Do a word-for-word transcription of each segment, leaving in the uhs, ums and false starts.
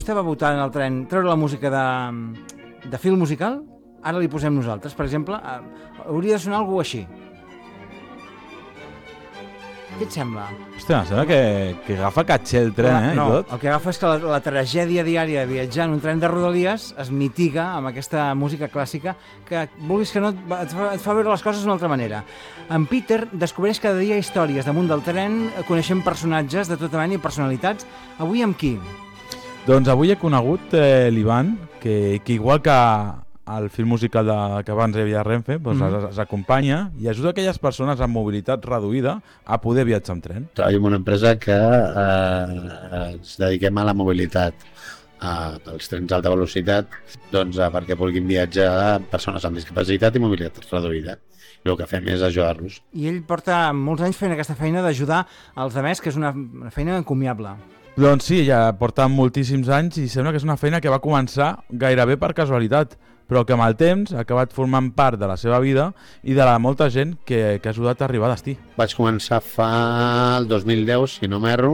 Vostè va votar en el tren treure la música de, de fil musical, ara li posem nosaltres. Per exemple, eh, hauria de sonar alguna així. Què et sembla? Hòstia, em sembla que, que agafa caché el tren, eh, no, i tot. el que agafa és que la, la tragèdia diària de viatjar en un tren de Rodalies es mitiga amb aquesta música clàssica que, vulguis que no, et fa, et fa veure les coses d'una altra manera. En Peter descobreix cada dia històries damunt del tren, coneixent personatges de tota mena i personalitats. Avui amb qui? Doncs avui he conegut eh, l'Ivan, que, que igual que el film musical de, que abans hi havia a Renfe, doncs mm-hmm. ens acompanya i ajuda aquelles persones amb mobilitat reduïda a poder viatjar amb tren. Treballo en una empresa que eh, ens dediquem a la mobilitat, eh, als trens d'alta velocitat, doncs, eh, perquè vulguin viatjar persones amb discapacitat i mobilitat reduïda. I el que fem és ajudar-los. I ell porta molts anys fent aquesta feina d'ajudar els altres, que és una, una feina encomiable. Doncs sí, ja porta moltíssims anys i sembla que és una feina que va començar gairebé per casualitat, però que amb el temps ha acabat formant part de la seva vida i de la molta gent que, que ha ajudat a arribar a destí. Vaig començar fa el dos mil deu, si no m'erro,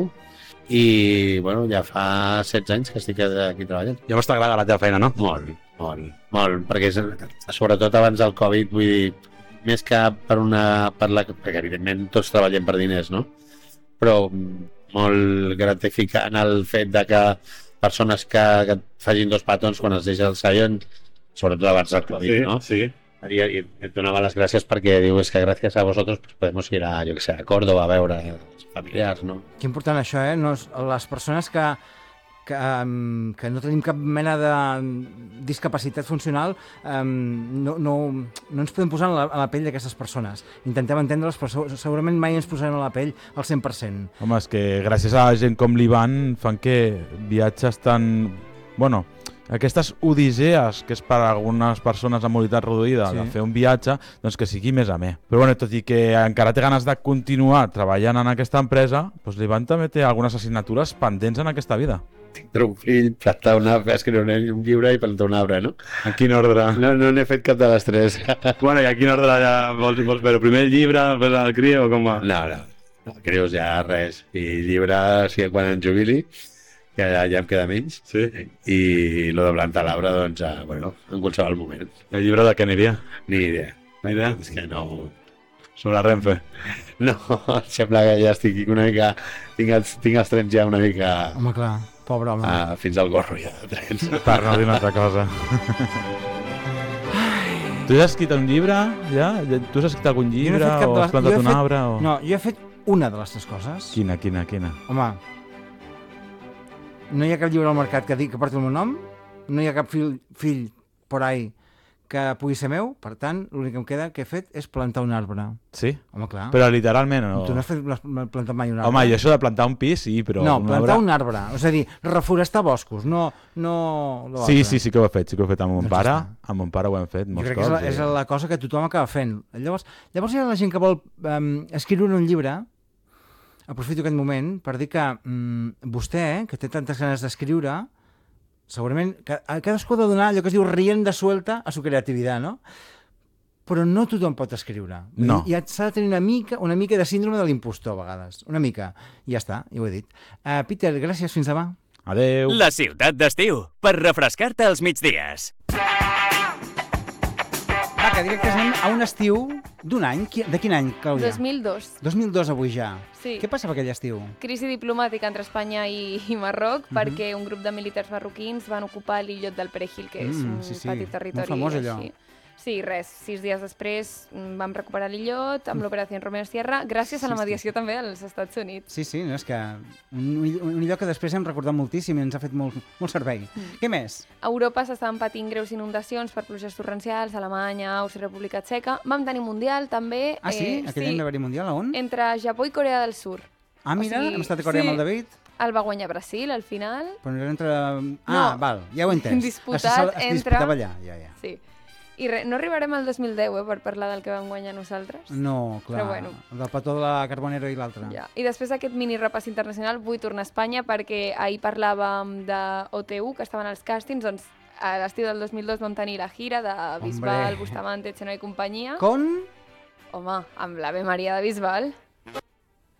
i bueno, ja fa setze anys que estic aquí treballant. Ja m'està agradant la teva feina, no? Molt, molt, molt, perquè és, sobretot abans del Covid, vull dir, més que per una... Per la, perquè evidentment tots treballem per diners, no? Però molt gratificant el fet de que persones que, que facin dos petons quan es deixa el seient, sobretot abans del Covid, sí, ¿no? Sí, I, i et donava les gràcies perquè diu, és que gràcies a vosaltres pues, podemos ir a, jo que sé, a Córdoba a veure els familiars, no? Que important això, eh? No, les persones que, que, um, que no tenim cap mena de discapacitat funcional, um, no, no, no ens podem posar en la, en la pell d'aquestes persones. Intentem entendre-les, però segurament mai ens posarem a la pell al cent per cent. Home, és que gràcies a gent com l'Ivan fan que viatges tan... Bueno, aquestes odisees que és per a algunes persones amb mobilitat reduïda, sí, de fer un viatge, doncs que sigui més amè. Però bueno, tot i que encara té ganes de continuar treballant en aquesta empresa, doncs l'Ivan també té algunes assignatures pendents en aquesta vida. Tinc un fill, plantar un arbre, escriure un llibre i plantar un arbre, no? En quin ordre? No, no n'he fet cap de les tres. Bueno, i a quin ordre ja vols, vols fer-ho? Primer el llibre, després el crio o com va? No, no, no, crios ja res. I llibre, sí, quan em jubili, que ja, ja em queda menys, sí, i lo de plantar l'arbre, doncs, eh, bueno, en qualsevol moment. El llibre de què aniria? Ni idea. Ni idea? És que no... Sobre Renfe? No, sembla que ja estic una mica... Tinc els, tinc els trens ja una mica... Home, clar, pobre home. Uh, fins al gorro ja de trens. Per no dir una altra cosa. Tu has escrit un llibre, ja? Tu has escrit algun llibre no o has plantat un fet... arbre? O... No, jo he fet una de les tres coses. Quina, quina, quina? Home, no hi ha cap llibre al mercat que digui que porti el meu nom, no hi ha cap fill, fill por ahí que pugui ser meu, per tant, l'únic que em queda que he fet és plantar un arbre. Sí? Home, clar. Però literalment o no? Tu no has fet, plantat mai un arbre? Home, i això de plantar un pis, sí, però... No, un plantar arbre... un arbre, és a dir, reforestar boscos, no... no sí, sí, sí que ho he fet, sí que ho he fet amb mon doncs pare, està. amb mon pare ho hem fet molts cops. Jo crec cops, que és la, és la cosa que tothom acaba fent. Llavors, llavors hi ha la gent que vol um, escriure un llibre, aprofito aquest moment per dir que um, vostè, que té tantes ganes d'escriure, segurament que a cadascú ha de donar allò que es diu rienda suelta a su creativitat, no? Però no tothom pot escriure. No. I s'ha de tenir una mica, una mica de síndrome de l'impostor a vegades. Una mica. I ja està, ja ho he dit. Uh, Peter, gràcies, fins demà. Adeu. La ciutat d'estiu, per refrescar-te els migdies. Va, que directament a un estiu d'un any. De quin any, Clàudia? dos mil dos. dos mil dos avui ja. Sí. Què passava aquell estiu? Crisi diplomàtica entre Espanya i, i Marroc, Mhm. perquè un grup de militars marroquins van ocupar l'illot del Perejil, que és Mm, un sí, sí. petit territori. Molt famós, allò. Així. Sí, res, sis dies després mm, vam recuperar l'illot amb l'operació Romeo Sierra, gràcies a la Sí, sí. mediació també als Estats Units. Sí, sí, no, és que un, un lloc que després hem recordat moltíssim i ens ha fet molt, molt servei. Mm. Què més? A Europa s'estaven patint greus inundacions per pluges torrencials, Alemanya, Àustria, República Txeca. Vam tenir Mundial també. Ah, sí? Eh, Aquell sí, any va haver-hi Mundial, a on? entre Japó i Corea del Sur. Ah, mira, o sigui, hem estat a Corea sí. amb el David. El va guanyar Brasil, al final. Però no era entre... Ah, No. val, ja ho he entès. Disputat es, es, es entre- disputava allà, ja, ja. Sí. I re, no arribarem al dos mil deu, eh, per parlar del que vam guanyar nosaltres. No, clar, Però bueno. el del petó de la Carbonero i l'altre. Ja. I després d'aquest mini repàs internacional vull tornar a Espanya perquè ahir parlàvem de O T U, que estaven als càstings, doncs a l'estiu del dos mil dos vam tenir la gira de Bisbal, Hombre. Bustamante, Chenoa i companyia. Con? Home, amb l'Ave Maria de Bisbal.